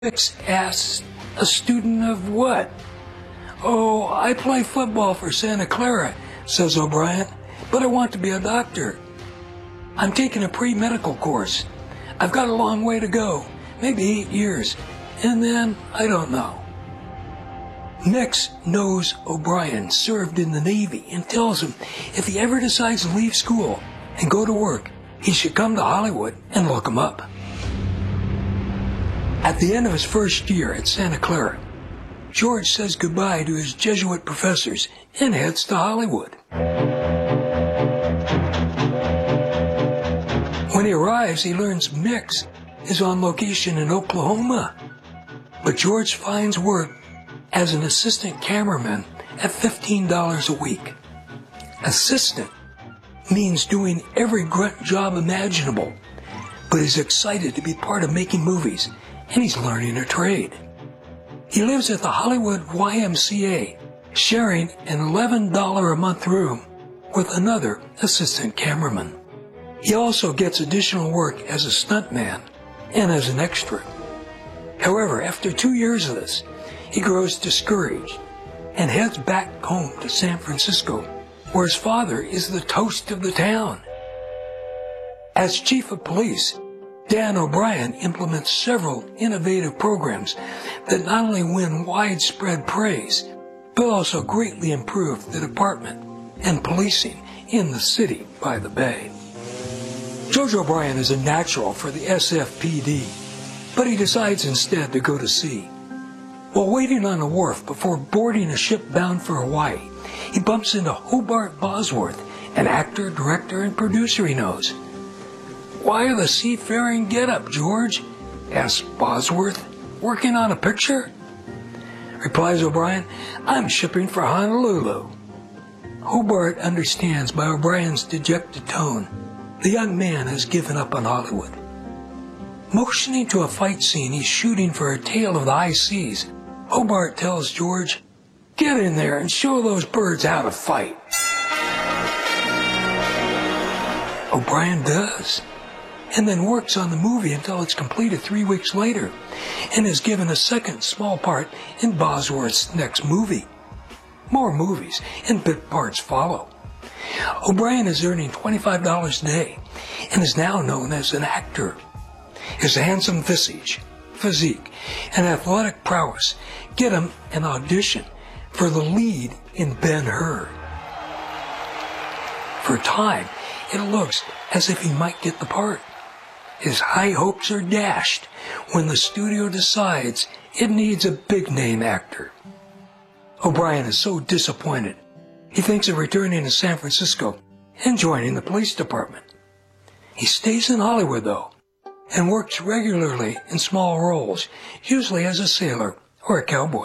Mix asks, a student of what? Oh, I play football for Santa Clara, says O'Brien, but I want to be a doctor. I'm taking a pre-medical course. I've got a long way to go, maybe 8 years, and then I don't know. Mix knows O'Brien served in the Navy and tells him if he ever decides to leave school and go to work, he should come to Hollywood and look him up. At the end of his first year at Santa Clara, George says goodbye to his Jesuit professors and heads to Hollywood. When he arrives, he learns Mix is on location in Oklahoma. But George finds work as an assistant cameraman at $15 a week. Assistant means doing every grunt job imaginable, but he's excited to be part of making movies, and he's learning a trade. He lives at the Hollywood YMCA, sharing an $11 a month room with another assistant cameraman. He also gets additional work as a stuntman and as an extra. However, after 2 years of this, he grows discouraged and heads back home to San Francisco, where his father is the toast of the town. As chief of police, Dan O'Brien implements several innovative programs that not only win widespread praise, but also greatly improve the department and policing in the city by the Bay. George O'Brien is a natural for the SFPD, but he decides instead to go to sea. While waiting on a wharf before boarding a ship bound for Hawaii, he bumps into Hobart Bosworth, an actor, director, and producer he knows. "Why the seafaring get-up, George?" asks Bosworth. "Working on a picture?" Replies O'Brien, "I'm shipping for Honolulu." Hobart understands by O'Brien's dejected tone the young man has given up on Hollywood. Motioning to a fight scene he's shooting for A Tale of the High Seas, Hobart tells George, "Get in there and show those birds how to fight." O'Brien does, and then works on the movie until it's completed 3 weeks later, and is given a second small part in Bosworth's next movie. More movies and bit parts follow. O'Brien is earning $25 a day, and is now known as an actor. His handsome physique, and athletic prowess get him an audition for the lead in Ben-Hur. For a time, it looks as if he might get the part. His high hopes are dashed when the studio decides it needs a big-name actor. O'Brien is so disappointed, he thinks of returning to San Francisco and joining the police department. He stays in Hollywood, though, and works regularly in small roles, usually as a sailor or a cowboy.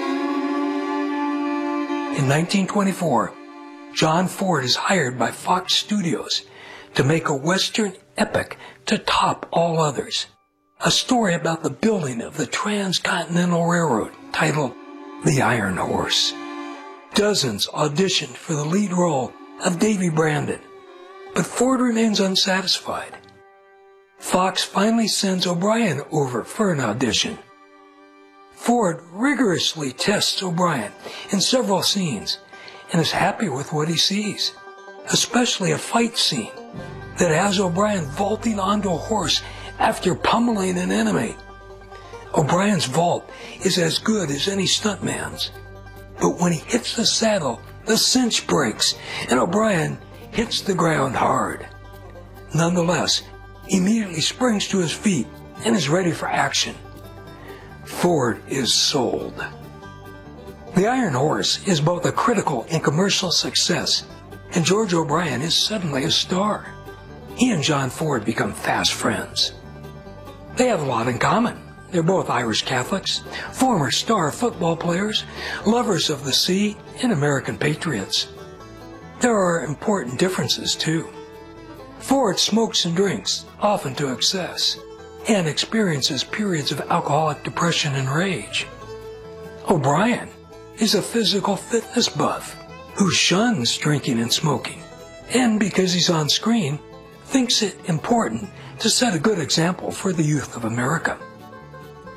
In 1924, John Ford is hired by Fox Studios to make a Western epic to top all others, a story about the building of the Transcontinental Railroad titled The Iron Horse. Dozens auditioned for the lead role of Davy Brandon, but Ford remains unsatisfied. Fox finally sends O'Brien over for an audition. Ford rigorously tests O'Brien in several scenes and is happy with what he sees, especially a fight scene that has O'Brien vaulting onto a horse after pummeling an enemy. O'Brien's vault is as good as any stuntman's, but when he hits the saddle, the cinch breaks and O'Brien hits the ground hard. Nonetheless, he immediately springs to his feet and is ready for action. Ford is sold. The Iron Horse is both a critical and commercial success, and George O'Brien is suddenly a star. He and John Ford become fast friends. They have a lot in common. They're both Irish Catholics, former star football players, lovers of the sea, and American patriots. There are important differences, too. Ford smokes and drinks, often to excess, and experiences periods of alcoholic depression and rage. O'Brien is a physical fitness buff who shuns drinking and smoking, and because he's on screen, thinks it important to set a good example for the youth of America.